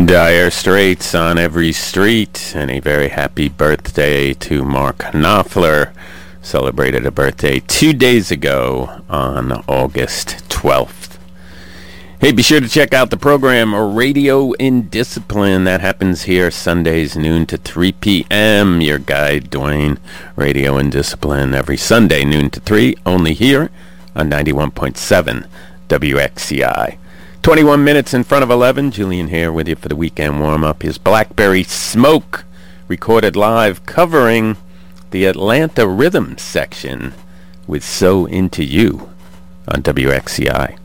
Dire Straits on every street, and a very happy birthday to Mark Knopfler. Celebrated a birthday 2 days ago on August 12th. Hey, be sure to check out the program Radio in Discipline. That happens here Sundays noon to 3 p.m. Your guide, Dwayne. Radio in Discipline every Sunday noon to 3, only here on 91.7 WXCI. 21 minutes in front of 11. Julian here with you for the weekend warm-up. Here's Blackberry Smoke, recorded live, covering the Atlanta Rhythm section with So Into You on WXCI.